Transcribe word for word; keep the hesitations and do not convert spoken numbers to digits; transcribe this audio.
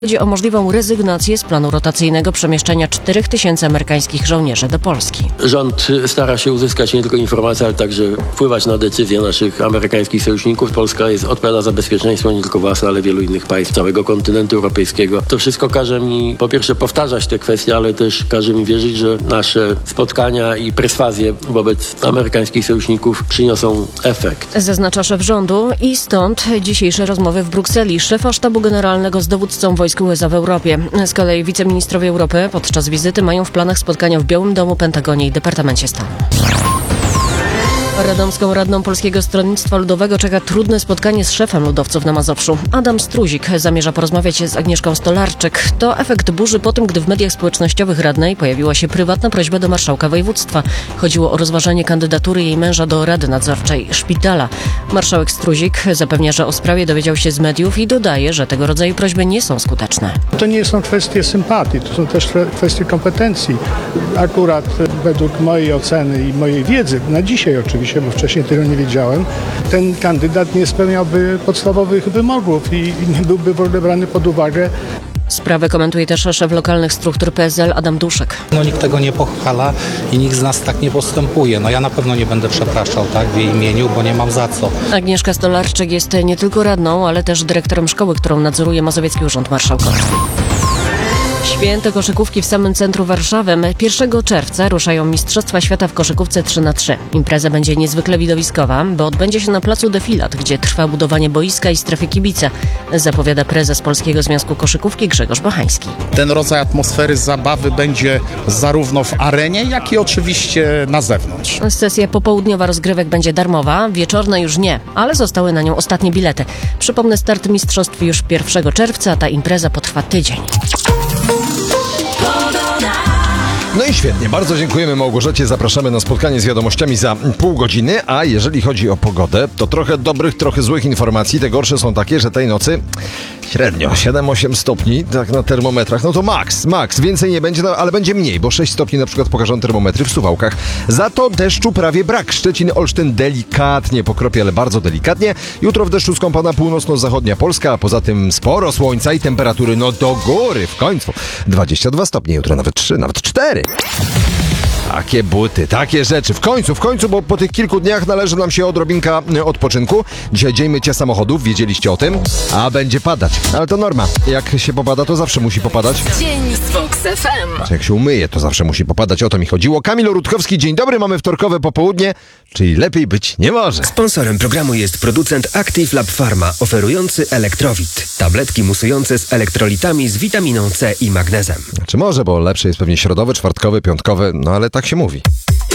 Chodzi o możliwą rezygnację z planu rotacyjnego przemieszczenia czterech tysięcy amerykańskich żołnierzy do Polski. Rząd stara się uzyskać nie tylko informacje, ale także wpływać na decyzje naszych amerykańskich sojuszników. Polska jest odpowiedzialna za bezpieczeństwo nie tylko własne, ale wielu innych państw całego kontynentu europejskiego. To wszystko każe mi po pierwsze powtarzać te kwestie, ale też każe mi wierzyć, że nasze spotkania i perswazje wobec amerykańskich sojuszników przyniosą efekt. Zaznacza szef rządu i stąd dzisiejsze rozmowy w Brukseli szefa sztabu generalnego z dowódcą wojsk U S A w Europie. Z kolei wiceministrowie Europy podczas wizyty mają w planach spotkania w Białym Domu, Pentagonie i Departamencie Stanu. Radomską radną Polskiego Stronnictwa Ludowego czeka trudne spotkanie z szefem ludowców na Mazowszu. Adam Struzik zamierza porozmawiać z Agnieszką Stolarczyk. To efekt burzy po tym, gdy w mediach społecznościowych radnej pojawiła się prywatna prośba do marszałka województwa. Chodziło o rozważanie kandydatury jej męża do Rady Nadzorczej Szpitala. Marszałek Struzik zapewnia, że o sprawie dowiedział się z mediów i dodaje, że tego rodzaju prośby nie są skuteczne. To nie są kwestie sympatii, to są też kwestie kompetencji. Akurat według mojej oceny i mojej wiedzy, na dzisiaj oczywiście, bo wcześniej tego nie wiedziałem, ten kandydat nie spełniałby podstawowych wymogów i nie byłby w ogóle brany pod uwagę. Sprawę komentuje też szef lokalnych struktur P S L Adam Duszek. No nikt tego nie pochwala i nikt z nas tak nie postępuje. No ja na pewno nie będę przepraszał tak w jej imieniu, bo nie mam za co. Agnieszka Stolarczyk jest nie tylko radną, ale też dyrektorem szkoły, którą nadzoruje Mazowiecki Urząd Marszałkowski. Święte koszykówki w samym centrum Warszawy. pierwszego czerwca ruszają Mistrzostwa Świata w koszykówce trzy na trzy. Impreza będzie niezwykle widowiskowa, bo odbędzie się na placu Defilat, gdzie trwa budowanie boiska i strefy kibice, zapowiada prezes Polskiego Związku Koszykówki Grzegorz Bachański. Ten rodzaj atmosfery zabawy będzie zarówno w arenie, jak i oczywiście na zewnątrz. Sesja popołudniowa rozgrywek będzie darmowa, wieczorna już nie, ale zostały na nią ostatnie bilety. Przypomnę, start mistrzostw już pierwszego czerwca, a ta impreza potrwa tydzień. No i świetnie, bardzo dziękujemy Małgorzacie, zapraszamy na spotkanie z wiadomościami za pół godziny, a jeżeli chodzi o pogodę, to trochę dobrych, trochę złych informacji. Te gorsze są takie, że tej nocy średnio siedem osiem stopni, tak na termometrach, no to maks, maks, więcej nie będzie, no, ale będzie mniej, bo sześć stopni na przykład pokażą termometry w Suwałkach. Za to deszczu prawie brak. Szczecin, Olsztyn delikatnie pokropie, ale bardzo delikatnie. Jutro w deszczu skąpana północno-zachodnia Polska, a poza tym sporo słońca i temperatury no do góry w końcu. dwadzieścia dwa stopnie, jutro nawet trzy, nawet cztery. Takie buty, takie rzeczy. W końcu, w końcu, bo po tych kilku dniach należy nam się odrobinka odpoczynku. Dzisiaj dzień mycia samochodów, wiedzieliście o tym? A będzie padać. Ale to norma. Jak się popada, to zawsze musi popadać. Dzień z Vox F M. Jak się umyje, to zawsze musi popadać. O to mi chodziło. Kamil Rutkowski, dzień dobry. Mamy wtorkowe popołudnie, czyli lepiej być nie może. Sponsorem programu jest producent Active Lab Pharma, oferujący Elektrowit. Tabletki musujące z elektrolitami z witaminą C i magnezem. Czy może, bo lepsze jest pewnie środowe, czwartkowe, piątkowe, no ale tak się mówi.